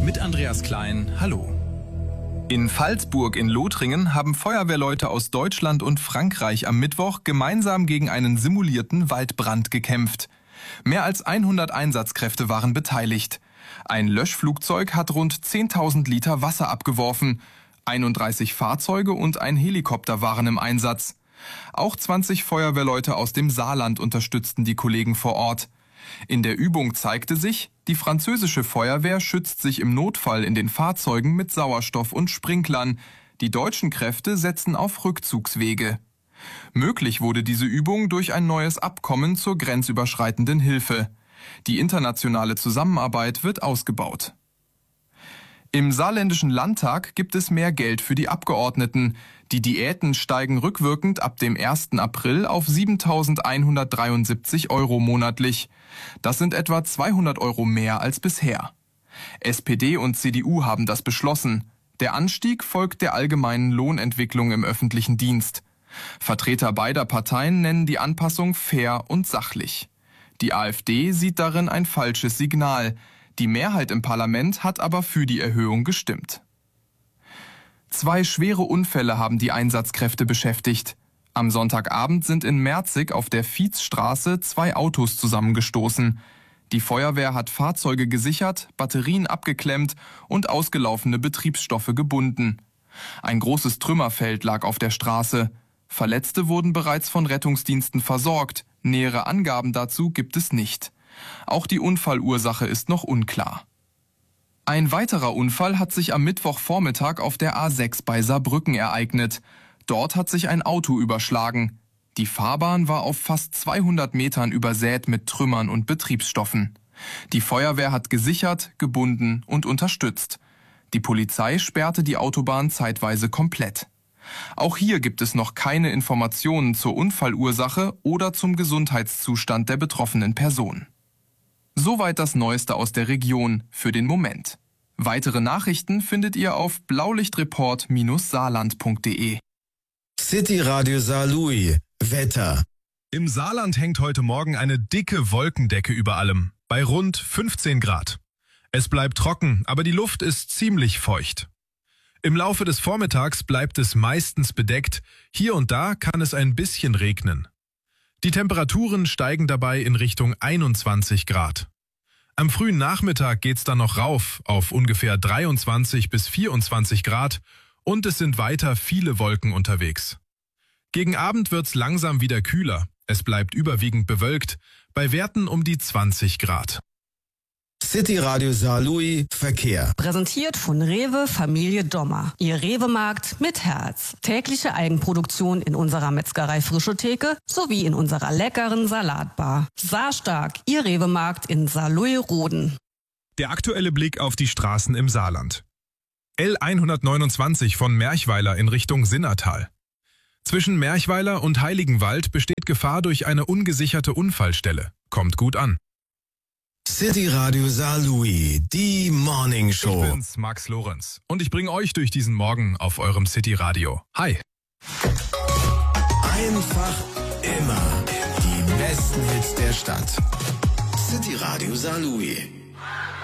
mit Andreas Klein. Hallo. In Pfalzburg in Lothringen haben Feuerwehrleute aus Deutschland und Frankreich am Mittwoch gemeinsam gegen einen simulierten Waldbrand gekämpft. Mehr als 100 Einsatzkräfte waren beteiligt. Ein Löschflugzeug hat rund 10.000 Liter Wasser abgeworfen. 31 Fahrzeuge und ein Helikopter waren im Einsatz. Auch 20 Feuerwehrleute aus dem Saarland unterstützten die Kollegen vor Ort. In der Übung zeigte sich, die französische Feuerwehr schützt sich im Notfall in den Fahrzeugen mit Sauerstoff und Sprinklern. Die deutschen Kräfte setzen auf Rückzugswege. Möglich wurde diese Übung durch ein neues Abkommen zur grenzüberschreitenden Hilfe. Die internationale Zusammenarbeit wird ausgebaut. Im saarländischen Landtag gibt es mehr Geld für die Abgeordneten. Die Diäten steigen rückwirkend ab dem 1. April auf 7.173 € monatlich. Das sind etwa 200 € mehr als bisher. SPD und CDU haben das beschlossen. Der Anstieg folgt der allgemeinen Lohnentwicklung im öffentlichen Dienst. Vertreter beider Parteien nennen die Anpassung fair und sachlich. Die AfD sieht darin ein falsches Signal. Die Mehrheit im Parlament hat aber für die Erhöhung gestimmt. 2 schwere Unfälle haben die Einsatzkräfte beschäftigt. Am Sonntagabend sind in Merzig auf der Viezstraße 2 Autos zusammengestoßen. Die Feuerwehr hat Fahrzeuge gesichert, Batterien abgeklemmt und ausgelaufene Betriebsstoffe gebunden. Ein großes Trümmerfeld lag auf der Straße. Verletzte wurden bereits von Rettungsdiensten versorgt. Nähere Angaben dazu gibt es nicht. Auch die Unfallursache ist noch unklar. Ein weiterer Unfall hat sich am Mittwochvormittag auf der A6 bei Saarbrücken ereignet. Dort hat sich ein Auto überschlagen. Die Fahrbahn war auf fast 200 Metern übersät mit Trümmern und Betriebsstoffen. Die Feuerwehr hat gesichert, gebunden und unterstützt. Die Polizei sperrte die Autobahn zeitweise komplett. Auch hier gibt es noch keine Informationen zur Unfallursache oder zum Gesundheitszustand der betroffenen Person. Soweit das Neueste aus der Region für den Moment. Weitere Nachrichten findet ihr auf blaulichtreport-saarland.de. City Radio Saarlouis. Wetter. Im Saarland hängt heute Morgen eine dicke Wolkendecke über allem, bei rund 15 Grad. Es bleibt trocken, aber die Luft ist ziemlich feucht. Im Laufe des Vormittags bleibt es meistens bedeckt, hier und da kann es ein bisschen regnen. Die Temperaturen steigen dabei in Richtung 21 Grad. Am frühen Nachmittag geht's dann noch rauf auf ungefähr 23 bis 24 Grad und es sind weiter viele Wolken unterwegs. Gegen Abend wird's langsam wieder kühler. Es bleibt überwiegend bewölkt, bei Werten um die 20 Grad. City Radio Saarlouis Verkehr. Präsentiert von Rewe Familie Dommer. Ihr Rewe-Markt mit Herz. Tägliche Eigenproduktion in unserer Metzgerei Frische Theke sowie in unserer leckeren Salatbar. Saarstark, Ihr Rewe-Markt in Saarlouis-Roden. Der aktuelle Blick auf die Straßen im Saarland. L129 von Merchweiler in Richtung Sinnertal. Zwischen Merchweiler und Heiligenwald besteht Gefahr durch eine ungesicherte Unfallstelle. Kommt gut an. City Radio Saarlouis, die Morning Show. Ich bin's, Max Lorenz. Und ich bringe euch durch diesen Morgen auf eurem City Radio. Hi. Einfach immer die besten Hits der Stadt. City Radio Saarlouis.